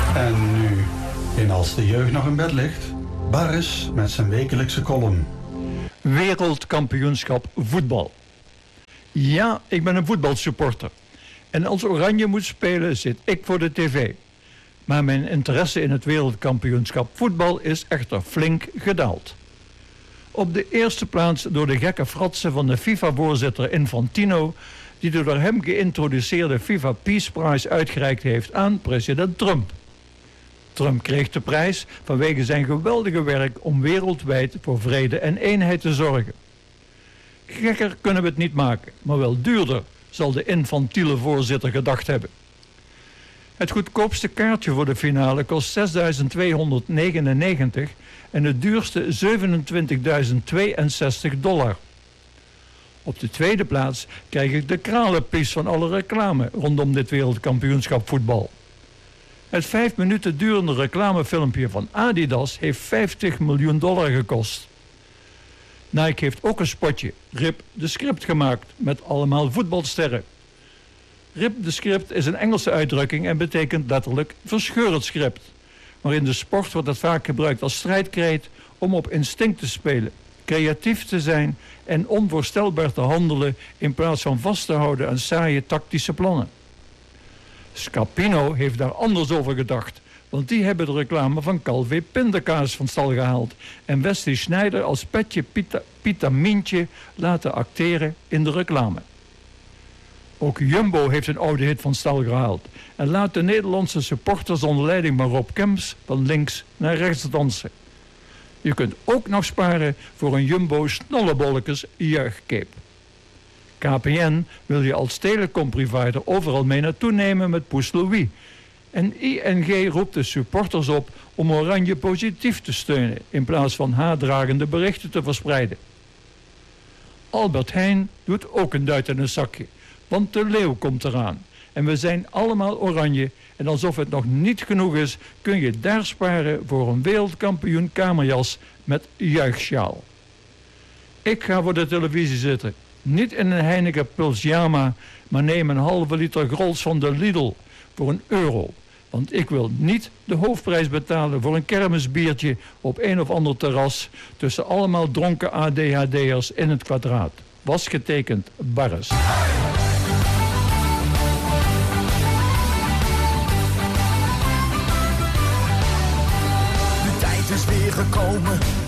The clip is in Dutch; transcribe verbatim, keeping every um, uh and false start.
En nu, in Als de jeugd nog in bed ligt, Baris met zijn wekelijkse column. Wereldkampioenschap voetbal. Ja, ik ben een voetbalsupporter. En als Oranje moet spelen zit ik voor de tv. Maar mijn interesse in het wereldkampioenschap voetbal is echter flink gedaald. Op de eerste plaats door de gekke fratsen van de FIFA-voorzitter Infantino, die de door hem geïntroduceerde FIFA Peace Prize uitgereikt heeft aan president Trump. Trump kreeg de prijs vanwege zijn geweldige werk om wereldwijd voor vrede en eenheid te zorgen. Gekker kunnen we het niet maken, maar wel duurder, zal de infantiele voorzitter gedacht hebben. Het goedkoopste kaartje voor de finale kost zesduizend tweehonderdnegenennegentig en het duurste zevenentwintigduizend tweeënzestig dollar. Op de tweede plaats krijg ik de kralenpies van alle reclame rondom dit wereldkampioenschap voetbal. Het vijf minuten durende reclamefilmpje van Adidas heeft vijftig miljoen dollar gekost. Nike heeft ook een spotje, Rip the Script, gemaakt met allemaal voetbalsterren. Rip the Script is een Engelse uitdrukking en betekent letterlijk verscheur het script. Maar in de sport wordt het vaak gebruikt als strijdkreet om op instinct te spelen, creatief te zijn en onvoorstelbaar te handelen in plaats van vast te houden aan saaie tactische plannen. Scapino heeft daar anders over gedacht, want die hebben de reclame van Calvé pindakaas van stal gehaald en Wesley Sneijder als Petje Pita, Pitamintje laten acteren in de reclame. Ook Jumbo heeft een oude hit van stal gehaald en laat de Nederlandse supporters onder leiding van Rob Kemps van links naar rechts dansen. Je kunt ook nog sparen voor een Jumbo snollebolletjes juichcape. K P N wil je als telecomprovider overal mee naartoe nemen met Poes Louis. En I N G roept de supporters op om Oranje positief te steunen in plaats van haatdragende berichten te verspreiden. Albert Heijn doet ook een duit in een zakje, want de leeuw komt eraan. En we zijn allemaal Oranje en alsof het nog niet genoeg is, kun je daar sparen voor een wereldkampioen kamerjas met juichsjaal. Ik ga voor de televisie zitten. Niet in een Heineken Pulsjama, maar neem een halve liter Grols van de Lidl voor een euro. Want ik wil niet de hoofdprijs betalen voor een kermisbiertje op een of ander terras tussen allemaal dronken A D H D'ers in het kwadraat. Was getekend Baris. De tijd is weer gekomen,